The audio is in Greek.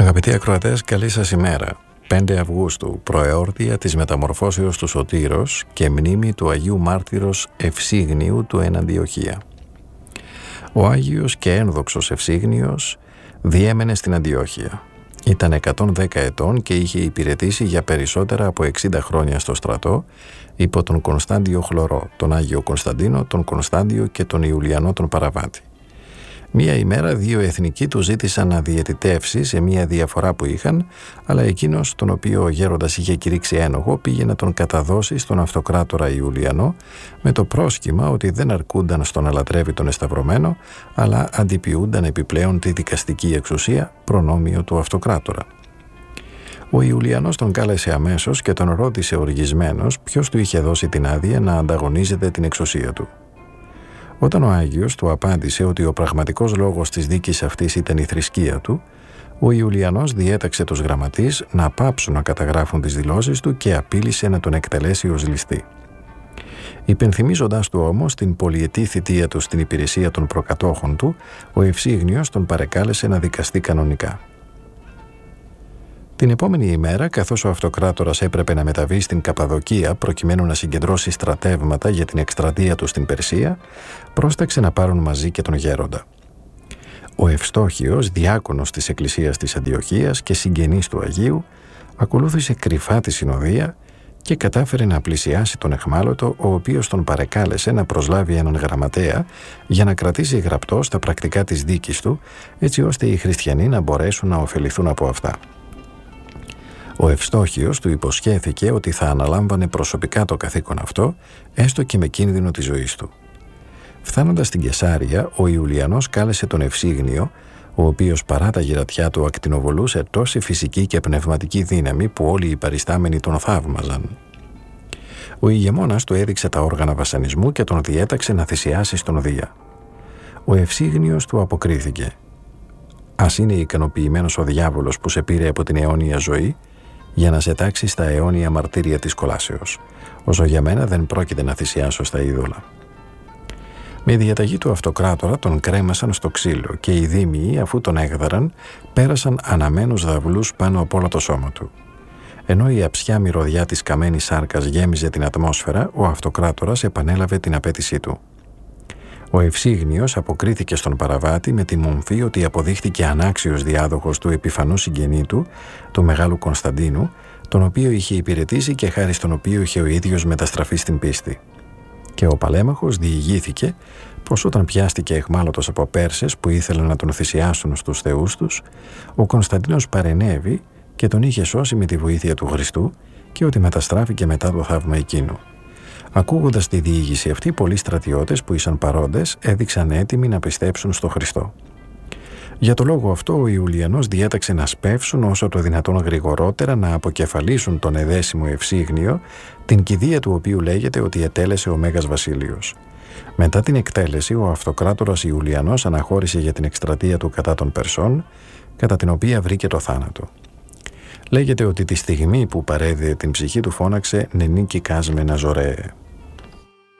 Αγαπητοί ακροατές, καλή σας ημέρα. 5 Αυγούστου, προεόρτια της μεταμορφώσεως του Σωτήρος και μνήμη του Αγίου Μάρτυρος Ευσύγνιου του εν Αντιοχία. Ο Άγιος και ένδοξος Ευσύγνιος διέμενε στην Αντιόχεια. Ήταν 110 ετών και είχε υπηρετήσει για περισσότερα από 60 χρόνια στο στρατό υπό τον Κωνσταντιο Χλωρό, τον Άγιο Κωνσταντίνο, τον Κωνσταντιο και τον Ιουλιανό τον Παραβάτη. Μία ημέρα 2 εθνικοί του ζήτησαν να διαιτητεύσει σε μία διαφορά που είχαν, αλλά εκείνος, τον οποίο ο γέροντας είχε κηρύξει ένοχο, πήγε να τον καταδώσει στον αυτοκράτορα Ιουλιανό με το πρόσχημα ότι δεν αρκούνταν στο να λατρεύει τον εσταυρωμένο, αλλά αντιποιούνταν επιπλέον τη δικαστική εξουσία, προνόμιο του αυτοκράτορα. Ο Ιουλιανός τον κάλεσε αμέσως και τον ρώτησε οργισμένος ποιος του είχε δώσει την άδεια να ανταγωνίζεται την εξουσία του. Όταν ο Άγιος του απάντησε ότι ο πραγματικός λόγος της δίκης αυτής ήταν η θρησκεία του, ο Ιουλιανός διέταξε τους γραμματείς να πάψουν να καταγράφουν τις δηλώσεις του και απείλησε να τον εκτελέσει ως ληστή. Υπενθυμίζοντας του όμως την πολυετή θητεία του στην υπηρεσία των προκατόχων του, ο Ευσύγνιος τον παρεκάλεσε να δικαστεί κανονικά. Την επόμενη ημέρα, καθώς ο αυτοκράτορας έπρεπε να μεταβεί στην Καπαδοκία προκειμένου να συγκεντρώσει στρατεύματα για την εκστρατεία του στην Περσία, πρόσταξε να πάρουν μαζί και τον γέροντα. Ο Ευστόχιος, διάκονος της Εκκλησίας της Αντιοχίας και συγγενής του Αγίου, ακολούθησε κρυφά τη συνοδεία και κατάφερε να πλησιάσει τον αιχμάλωτο, ο οποίος τον παρεκάλεσε να προσλάβει έναν γραμματέα για να κρατήσει γραπτό στα πρακτικά της δίκης του, έτσι ώστε οι χριστιανοί να μπορέσουν να ωφεληθούν από αυτά. Ο Ευστόχιος του υποσχέθηκε ότι θα αναλάμβανε προσωπικά το καθήκον αυτό, έστω και με κίνδυνο της ζωής του. Φτάνοντας στην Κεσάρια, ο Ιουλιανός κάλεσε τον Ευσύγνιο, ο οποίος παρά τα γυρατιά του ακτινοβολούσε τόση φυσική και πνευματική δύναμη που όλοι οι παριστάμενοι τον θαύμαζαν. Ο ηγεμόνας του έδειξε τα όργανα βασανισμού και τον διέταξε να θυσιάσει στον Δία. Ο Ευσύγνιος του αποκρίθηκε: «Ας είναι ικανοποιημένος ο διάβολος που σε πήρε από την αιώνια ζωή για να σε τάξει στα αιώνια μαρτύρια της κολάσεως, όσο για μένα δεν πρόκειται να θυσιάσω στα είδωλα». Με διαταγή του αυτοκράτορα τον κρέμασαν στο ξύλο και οι δήμιοι, αφού τον έγδαραν, πέρασαν αναμένους δαυλούς πάνω από όλο το σώμα του. Ενώ η αψιά μυρωδιά της καμένης σάρκας γέμιζε την ατμόσφαιρα, ο αυτοκράτορας επανέλαβε την απέτησή του. Ο Ευσύγνιος αποκρίθηκε στον Παραβάτη με τη μομφή ότι αποδείχτηκε ανάξιος διάδοχος του επιφανού συγγενή του, του Μεγάλου Κωνσταντίνου, τον οποίο είχε υπηρετήσει και χάρη στον οποίο είχε ο ίδιος μεταστραφεί στην πίστη. Και ο παλέμαχος διηγήθηκε πως όταν πιάστηκε αιχμάλωτος από Πέρσες που ήθελαν να τον θυσιάσουν στους θεούς τους, ο Κωνσταντίνος παρενέβη και τον είχε σώσει με τη βοήθεια του Χριστού και ότι μεταστράφηκε μετά το θαύμα εκείνο. Ακούγοντας τη διήγηση αυτή, πολλοί στρατιώτες που ήσαν παρόντες έδειξαν έτοιμοι να πιστέψουν στο Χριστό. Για το λόγο αυτό, ο Ιουλιανός διέταξε να σπεύσουν όσο το δυνατόν γρηγορότερα να αποκεφαλίσουν τον εδέσιμο Ευσύγνιο, την κηδεία του οποίου λέγεται ότι ετέλεσε ο Μέγας Βασίλειος. Μετά την εκτέλεση, ο αυτοκράτορας Ιουλιανός αναχώρησε για την εκστρατεία του κατά των Περσών, κατά την οποία βρήκε το θάνατο. Λέγεται ότι τη στιγμή που παρέδε την ψυχή του φώναξε «Νενίκη κάσμενα ζωρέε».